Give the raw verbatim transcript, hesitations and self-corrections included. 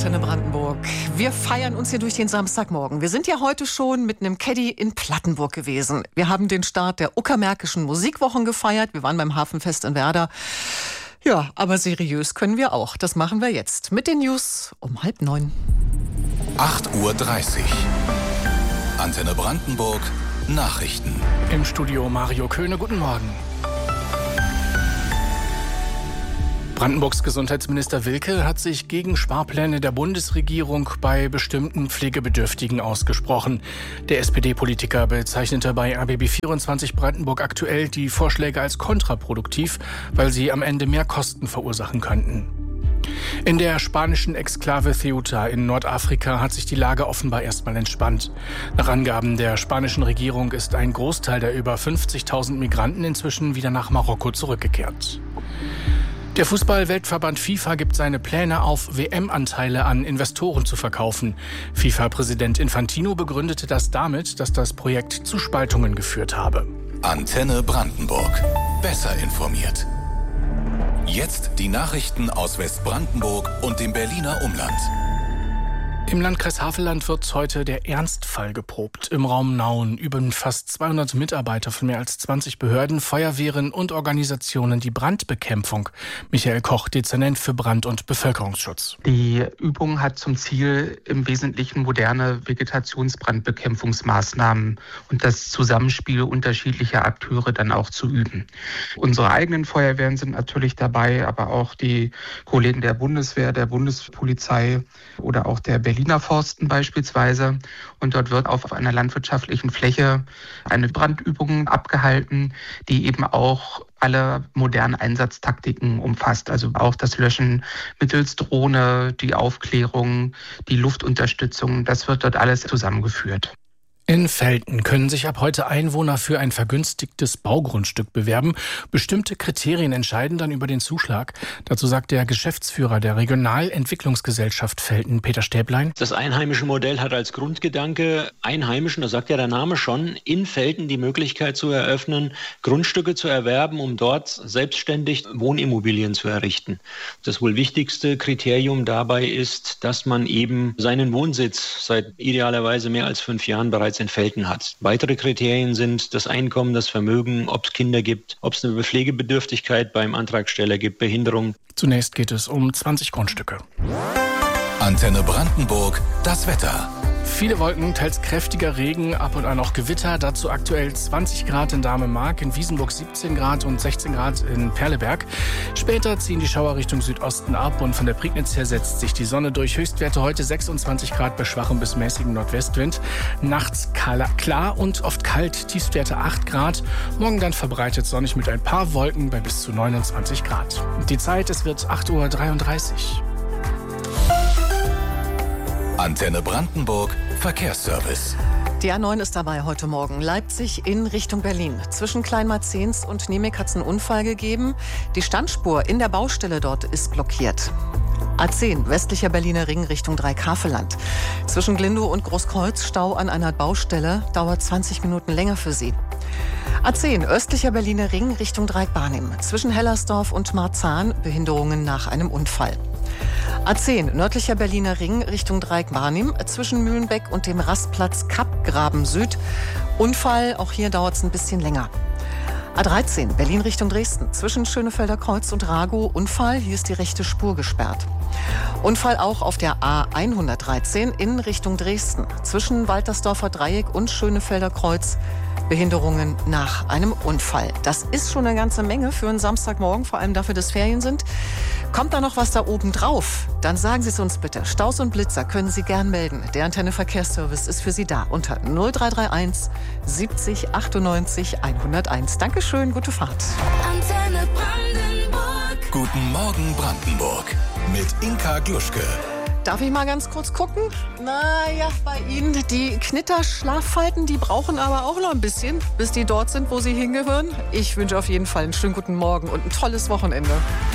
Antenne Brandenburg. Wir feiern uns hier durch den Samstagmorgen. Wir sind ja heute schon mit einem Caddy in Plattenburg gewesen. Wir haben den Start der Uckermärkischen Musikwochen gefeiert. Wir waren beim Hafenfest in Werder. Ja, aber seriös können wir auch. Das machen wir jetzt mit den News um halb neun. acht Uhr dreißig. Antenne Brandenburg. Nachrichten. Im Studio Mario Köhne. Guten Morgen. Brandenburgs Gesundheitsminister Wilke hat sich gegen Sparpläne der Bundesregierung bei bestimmten Pflegebedürftigen ausgesprochen. Der S P D-Politiker bezeichnete bei R B B vierundzwanzig Brandenburg aktuell die Vorschläge als kontraproduktiv, weil sie am Ende mehr Kosten verursachen könnten. In der spanischen Exklave Ceuta in Nordafrika hat sich die Lage offenbar erstmal entspannt. Nach Angaben der spanischen Regierung ist ein Großteil der über fünfzigtausend Migranten inzwischen wieder nach Marokko zurückgekehrt. Der Fußball-Weltverband FIFA gibt seine Pläne auf, W M-Anteile an Investoren zu verkaufen. FIFA-Präsident Infantino begründete das damit, dass das Projekt zu Spaltungen geführt habe. Antenne Brandenburg. Besser informiert. Jetzt die Nachrichten aus Westbrandenburg und dem Berliner Umland. Im Landkreis Havelland wird heute der Ernstfall geprobt. Im Raum Nauen üben fast zweihundert Mitarbeiter von mehr als zwanzig Behörden, Feuerwehren und Organisationen die Brandbekämpfung. Michael Koch, Dezernent für Brand- und Bevölkerungsschutz. Die Übung hat zum Ziel, im Wesentlichen moderne Vegetationsbrandbekämpfungsmaßnahmen und das Zusammenspiel unterschiedlicher Akteure dann auch zu üben. Unsere eigenen Feuerwehren sind natürlich dabei, aber auch die Kollegen der Bundeswehr, der Bundespolizei oder auch der Berliner Forsten beispielsweise. Und dort wird auf einer landwirtschaftlichen Fläche eine Brandübung abgehalten, die eben auch alle modernen Einsatztaktiken umfasst. Also auch das Löschen mittels Drohne, die Aufklärung, die Luftunterstützung. Das wird dort alles zusammengeführt. In Velten können sich ab heute Einwohner für ein vergünstigtes Baugrundstück bewerben. Bestimmte Kriterien entscheiden dann über den Zuschlag. Dazu sagt der Geschäftsführer der Regionalentwicklungsgesellschaft Velten, Peter Stäblein. Das einheimische Modell hat als Grundgedanke, Einheimischen, das sagt ja der Name schon, in Velten die Möglichkeit zu eröffnen, Grundstücke zu erwerben, um dort selbstständig Wohnimmobilien zu errichten. Das wohl wichtigste Kriterium dabei ist, dass man eben seinen Wohnsitz seit idealerweise mehr als fünf Jahren bereits in Velten hat. Weitere Kriterien sind das Einkommen, das Vermögen, ob es Kinder gibt, ob es eine Pflegebedürftigkeit beim Antragsteller gibt, Behinderung. Zunächst geht es um zwanzig Grundstücke. Antenne Brandenburg, das Wetter. Viele Wolken, teils kräftiger Regen, ab und an auch Gewitter. Dazu aktuell zwanzig Grad in Dahme-Mark, in Wiesenburg siebzehn Grad und sechzehn Grad in Perleberg. Später ziehen die Schauer Richtung Südosten ab und von der Prignitz her setzt sich die Sonne durch. Höchstwerte heute sechsundzwanzig Grad bei schwachem bis mäßigem Nordwestwind. Nachts klar und oft kalt, Tiefstwerte acht Grad. Morgen dann verbreitet sonnig mit ein paar Wolken bei bis zu neunundzwanzig Grad. Die Zeit, es wird acht Uhr dreiunddreißig. Antenne Brandenburg, Verkehrsservice. Die A neun ist dabei heute Morgen. Leipzig in Richtung Berlin. Zwischen Kleinmarzens und Nemec hat es einen Unfall gegeben. Die Standspur in der Baustelle dort ist blockiert. A zehn, westlicher Berliner Ring Richtung Dreieck-Havelland. Zwischen Glindow und Großkreuz Stau an einer Baustelle, dauert zwanzig Minuten länger für Sie. A zehn, östlicher Berliner Ring Richtung Dreieck-Barnim. Zwischen Hellersdorf und Marzahn Behinderungen nach einem Unfall. A zehn, nördlicher Berliner Ring Richtung Dreieck-Barnim, zwischen Mühlenbeck und dem Rastplatz Kappgraben Süd. Unfall, auch hier dauert es ein bisschen länger. A dreizehn, Berlin Richtung Dresden, zwischen Schönefelder Kreuz und Ragow. Unfall, hier ist die rechte Spur gesperrt. Unfall auch auf der A hundertdreizehn in Richtung Dresden, zwischen Waltersdorfer Dreieck und Schönefelder Kreuz. Behinderungen nach einem Unfall. Das ist schon eine ganze Menge für einen Samstagmorgen, vor allem dafür, dass Ferien sind. Kommt da noch was da oben drauf? Dann sagen Sie es uns bitte. Staus und Blitzer können Sie gern melden. Der Antenne Verkehrsservice ist für Sie da unter null drei drei eins siebzig achtundneunzig hunderteins. Dankeschön, gute Fahrt. Antenne Brandenburg. Guten Morgen Brandenburg mit Inka Gluschke. Darf ich mal ganz kurz gucken? Naja, bei Ihnen, die Knitterschlaffalten, die brauchen aber auch noch ein bisschen, bis die dort sind, wo sie hingehören. Ich wünsche auf jeden Fall einen schönen guten Morgen und ein tolles Wochenende.